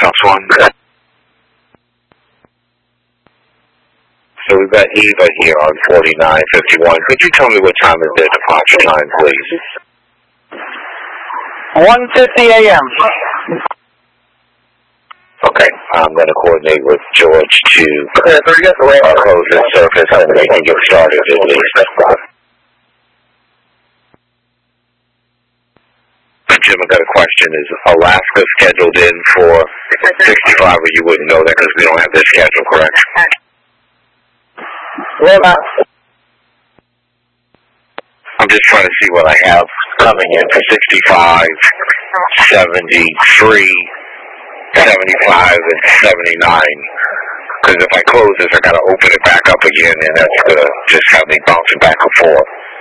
South 1. So we've got Eva here on 4951. Could you tell me what time is their departure time, please? 1:50 a.m. Okay, I'm going to coordinate with George to close the surface and they can get started at least. Jim, I got a question. Is Alaska scheduled in for 65, or you wouldn't know that because we don't have their schedule, correct? I'm just trying to see what I have coming in for 65, 73, 75, and 79. Because if I close this, I got to open it back up again, and that's going to just have me bouncing back and forth.